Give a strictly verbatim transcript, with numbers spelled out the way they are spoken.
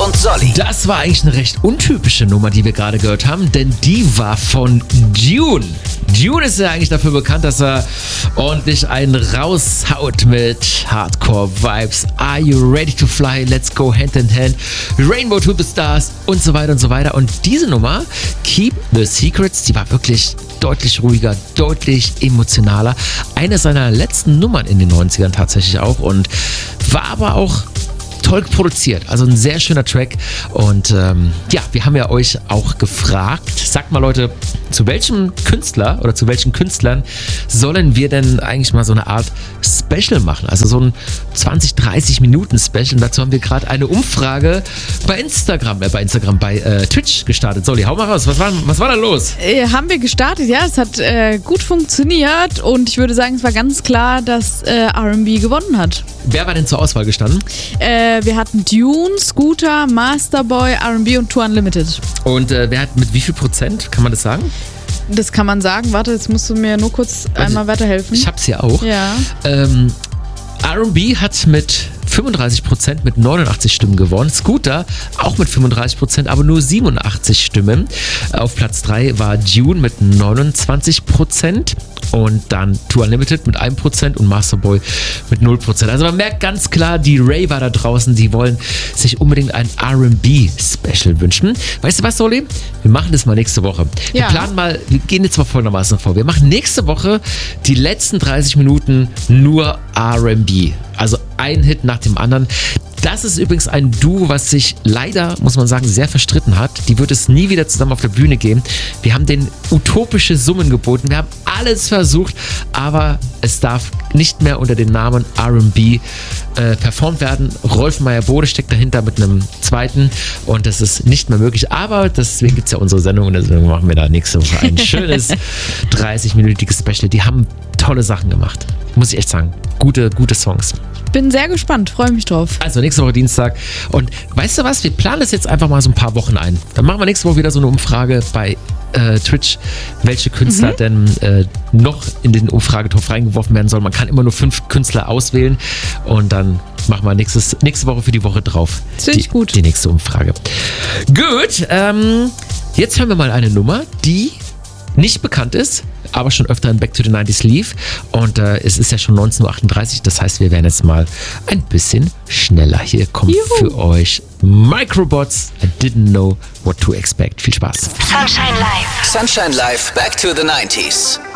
und Solly. Das war eigentlich eine recht untypische Nummer, die wir gerade gehört haben, denn die war von Dune. Dune ist ja eigentlich dafür bekannt, dass er ordentlich einen raushaut mit Hardcore-Vibes. Are you ready to fly? Let's go hand in hand. Rainbow to the Stars und so weiter und so weiter. Und diese Nummer, Keep the Secrets, die war wirklich deutlich ruhiger, deutlich emotionaler. Eine seiner letzten Nummern in den neunzigern tatsächlich auch und war aber auch toll produziert, also ein sehr schöner Track und ähm, ja, wir haben ja euch auch gefragt, sagt mal Leute, zu welchem Künstler oder zu welchen Künstlern sollen wir denn eigentlich mal so eine Art Special machen, also so ein zwanzig, dreißig Minuten Special und dazu haben wir gerade eine Umfrage bei Instagram, äh, bei Instagram, bei äh, Twitch gestartet. Solly, hau mal raus, was war, was war da los? Äh, haben wir gestartet, ja, es hat äh, gut funktioniert und ich würde sagen, es war ganz klar, dass äh, R and B gewonnen hat. Wer war denn zur Auswahl gestanden? Äh, wir hatten Dune, Scooter, Masterboy, R and B und Tour Unlimited. Und äh, wer hat mit wie viel Prozent, kann man das sagen? Das kann man sagen. Warte, jetzt musst du mir nur kurz Also, einmal weiterhelfen. Ich hab's hier auch. Ja. Ähm, R and B hat mit fünfunddreißig Prozent mit neunundachtzig Stimmen gewonnen. Scooter auch mit fünfunddreißig Prozent, aber nur siebenundachtzig Stimmen. Auf Platz drei war Dune mit neunundzwanzig Prozent und dann Tour Unlimited mit einem Prozent und Masterboy mit null Prozent. Also man merkt ganz klar, die Raver da draußen, die wollen sich unbedingt ein R and B-Special wünschen. Weißt du was, Solly? Wir machen das mal nächste Woche. Wir Ja. planen mal, wir gehen jetzt mal folgendermaßen vor. Wir machen nächste Woche die letzten dreißig Minuten nur R and B. Also ein Hit nach dem anderen. Das ist übrigens ein Duo, was sich leider, muss man sagen, sehr verstritten hat. Die wird es nie wieder zusammen auf der Bühne geben. Wir haben denen utopische Summen geboten. Wir haben alles versucht, aber es darf nicht mehr unter dem Namen R and B äh, performt werden. Rolf Meyer-Bode steckt dahinter mit einem zweiten und das ist nicht mehr möglich. Aber deswegen gibt es ja unsere Sendung und deswegen machen wir da nächste Woche ein schönes dreißig-minütiges Special. Die haben tolle Sachen gemacht, muss ich echt sagen. Gute, gute Songs. Bin sehr gespannt, freue mich drauf. Also nächste Woche Dienstag. Und weißt du was, wir planen das jetzt einfach mal so ein paar Wochen ein. Dann machen wir nächste Woche wieder so eine Umfrage bei äh, Twitch, welche Künstler mhm. denn äh, noch in den Umfragetopf reingeworfen werden sollen. Man kann immer nur fünf Künstler auswählen und dann machen wir nächstes, nächste Woche für die Woche drauf. Das finde ich gut. Die nächste Umfrage. Gut, ähm, jetzt hören wir mal eine Nummer, die nicht bekannt ist, aber schon öfter in Back to the nineties lief. Und äh, es ist ja schon neunzehn Uhr achtunddreißig, das heißt, wir werden jetzt mal ein bisschen schneller. Hier kommt Juhu. für euch Microbots, I didn't know what to expect. Viel Spaß. Sunshine Live. Sunshine Live, Back to the nineties.